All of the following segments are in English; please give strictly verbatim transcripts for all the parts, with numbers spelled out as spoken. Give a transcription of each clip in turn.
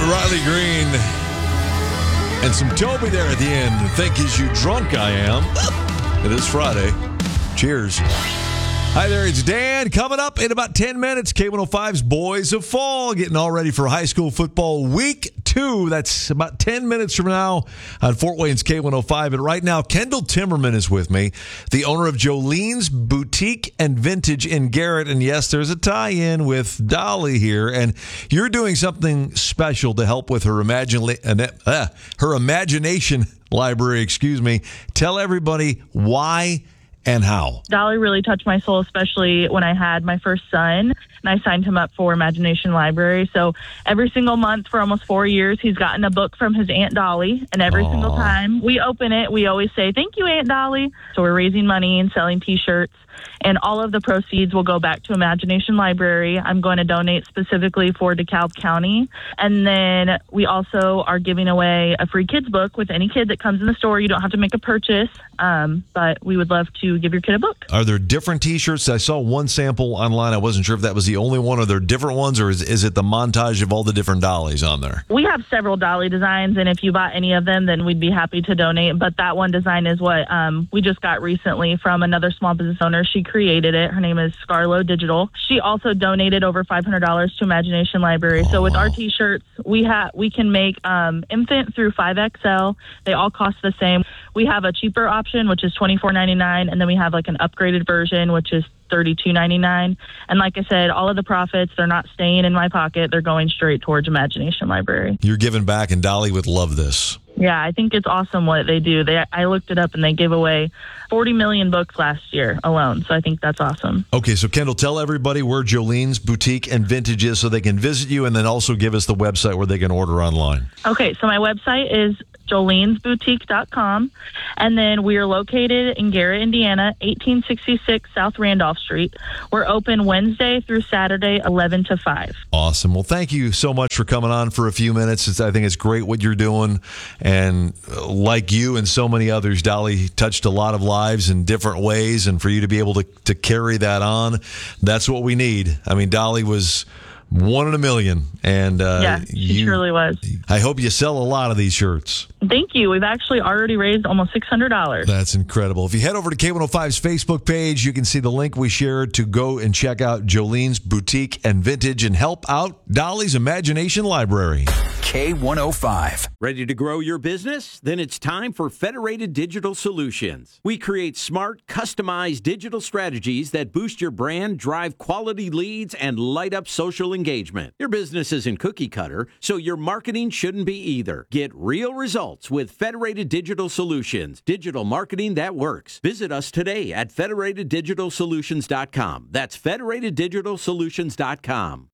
Riley Green and some Toby there at the end. Think is you drunk I am. It is Friday. Cheers. Hi there, it's Dan. Coming up in about ten minutes, K one oh five's Boys of Fall, getting all ready for high school football week two. That's about ten minutes from now on Fort Wayne's K one oh five. And right now, Kendall Timmerman is with me, the owner of Jolene's Boutique and Vintage in Garrett. And yes, there's a tie-in with Dolly here. And you're doing something special to help with her, imagine, uh, her imagination library. Excuse me. Tell everybody why and how. Dolly really touched my soul, especially when I had my first son, and I signed him up for Imagination Library. So every single month for almost four years, he's gotten a book from his Aunt Dolly, and every Aww. single time we open it, we always say, "Thank you, Aunt Dolly." So we're raising money and selling T-shirts, and all of the proceeds will go back to Imagination Library. I'm going to donate specifically for DeKalb County. And then we also are giving away a free kids book with any kid that comes in the store. You don't have to make a purchase, um, but we would love to give your kid a book. Are there different T-shirts? I saw one sample online. I wasn't sure if that was the only one. Are there different ones, or is, is it the montage of all the different Dollies on there? We have several Dolly designs, and if you bought any of them, then we'd be happy to donate. But that one design is what um, we just got recently from another small business owner. She created it. Her name is Scarlo Digital. She also donated over five hundred dollars to Imagination Library. Oh, so with wow. our T-shirts, we have we can make um, infant through five X L. They all cost the same. We have a cheaper option, which is twenty-four ninety-nine, and then we have like an upgraded version, which is thirty-two ninety-nine. And like I said, all of the profits, they're not staying in my pocket. They're going straight towards Imagination Library. You're giving back, and Dolly would love this. Yeah, I think it's awesome what they do. They, I looked it up, and they gave away forty million books last year alone. So I think that's awesome. Okay, so Kendall, tell everybody where Jolene's Boutique and Vintage is so they can visit you, and then also give us the website where they can order online. Okay, so my website is jolenes boutique dot com, and then we are located in Garrett, Indiana, eighteen sixty-six South Randolph Street. We're open Wednesday through Saturday, eleven to five. Awesome. Well, thank you so much for coming on for a few minutes. It's, I think it's great what you're doing, and like you and so many others, Dolly touched a lot of lives in different ways, and for you to be able to, to carry that on, that's what we need. I mean, Dolly was one in a million. And uh, yeah, she you, truly was. I hope you sell a lot of these shirts. Thank you. We've actually already raised almost six hundred dollars. That's incredible. If you head over to K one oh five's Facebook page, you can see the link we shared to go and check out Jolene's Boutique and Vintage and help out Dolly's Imagination Library. K one oh five. Ready to grow your business? Then it's time for Federated Digital Solutions. We create smart, customized digital strategies that boost your brand, drive quality leads, and light up social engagement. Your business isn't cookie cutter, so your marketing shouldn't be either. Get real results with Federated Digital Solutions. Digital marketing that works. Visit us today at federated digital solutions dot com. That's federated digital solutions dot com.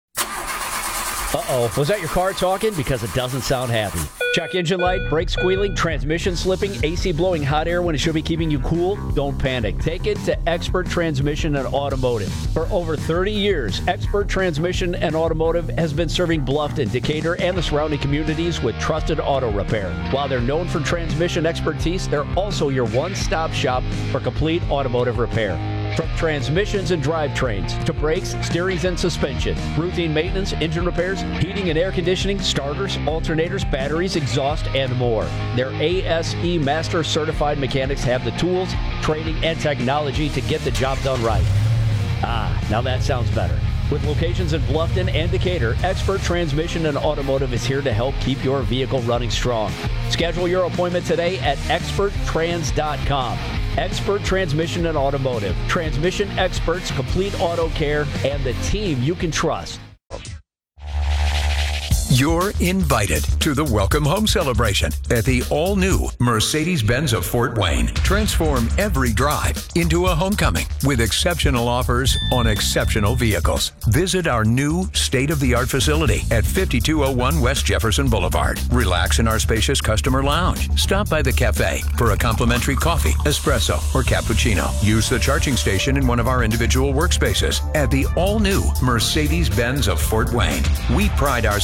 Uh-oh, was that your car talking? Because it doesn't sound happy. Check engine light, brake squealing, transmission slipping, A C blowing hot air when it should be keeping you cool? Don't panic. Take it to Expert Transmission and Automotive. For over thirty years, Expert Transmission and Automotive has been serving Bluffton, Decatur, and the surrounding communities with trusted auto repair. While they're known for transmission expertise, they're also your one-stop shop for complete automotive repair. From transmissions and drivetrains to brakes, steerings, and suspension, routine maintenance, engine repairs, heating and air conditioning, starters, alternators, batteries, exhaust, and more. Their A S E Master Certified mechanics have the tools, training, and technology to get the job done right. Ah, now that sounds better. With locations in Bluffton and Decatur, Expert Transmission and Automotive is here to help keep your vehicle running strong. Schedule your appointment today at expert trans dot com. Expert Transmission and Automotive. Transmission experts, complete auto care, and the team you can trust. You're invited to the Welcome Home Celebration at the all-new Mercedes-Benz of Fort Wayne. Transform every drive into a homecoming with exceptional offers on exceptional vehicles. Visit our new state-of-the-art facility at fifty-two oh one West Jefferson Boulevard. Relax in our spacious customer lounge. Stop by the cafe for a complimentary coffee, espresso, or cappuccino. Use the charging station in one of our individual workspaces at the all-new Mercedes-Benz of Fort Wayne. We pride ourselves on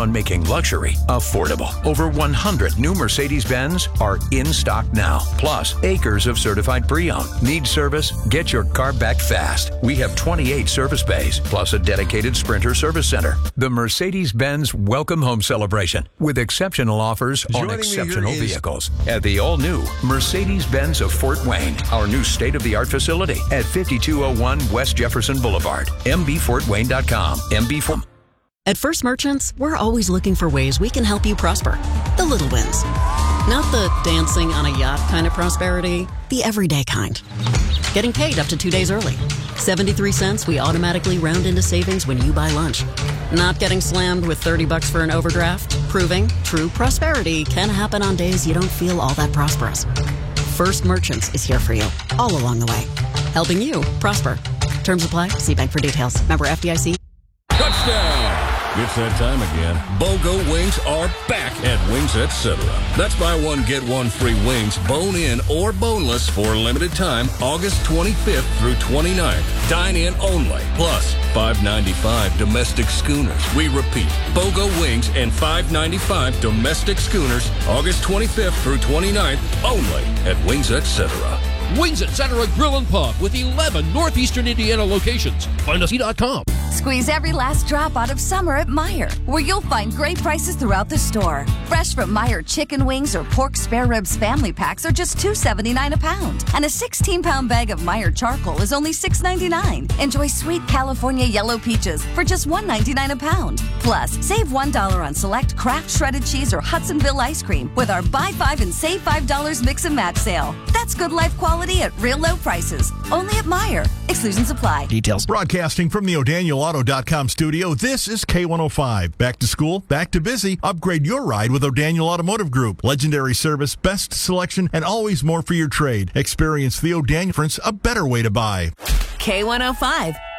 on making luxury affordable. Over one hundred new Mercedes-Benz are in stock now. Plus, acres of certified pre-owned. Need service? Get your car back fast. We have twenty-eight service bays, plus a dedicated Sprinter service center. The Mercedes-Benz Welcome Home Celebration with exceptional offers on Joining exceptional me here is- vehicles at the all-new Mercedes-Benz of Fort Wayne, our new state-of-the-art facility at fifty-two oh one West Jefferson Boulevard. M B Fort Wayne dot com. M B Fort. At First Merchants, we're always looking for ways we can help you prosper. The little wins. Not the dancing on a yacht kind of prosperity, the everyday kind. Getting paid up to two days early. seventy-three cents we automatically round into savings when you buy lunch. Not getting slammed with thirty bucks for an overdraft. Proving true prosperity can happen on days you don't feel all that prosperous. First Merchants is here for you, all along the way. Helping you prosper. Terms apply. See bank for details. Member F D I C. Touchdown! It's that time again. BOGO wings are back at Wings Etc. That's buy one, get one free wings, bone-in or boneless for a limited time, August twenty-fifth through twenty-ninth. Dine-in only. Plus, five ninety-five domestic schooners. We repeat, BOGO wings and five ninety-five domestic schooners, August twenty-fifth through twenty-ninth, only at Wings Etc. Wings Etc. Grill and Pub with eleven Northeastern Indiana locations. Find us dot com. Squeeze every last drop out of summer at Meijer, where you'll find great prices throughout the store. Fresh from Meijer chicken wings or pork spare ribs family packs are just two seventy-nine a pound. And a sixteen pound bag of Meijer charcoal is only six ninety-nine. Enjoy sweet California yellow peaches for just one ninety-nine a pound. Plus, save one dollar on select Kraft shredded cheese or Hudsonville ice cream with our buy five and save five dollars mix and match sale. That's good life quality at real low prices. Only at Meijer. Exclusions apply. Details. Broadcasting from the O'Daniel Auto dot com studio, this is K one oh five. Back to school, back to busy. Upgrade your ride with O'Daniel Automotive Group. Legendary service, best selection, and always more for your trade. Experience the O'Daniel difference, a better way to buy. K one oh five,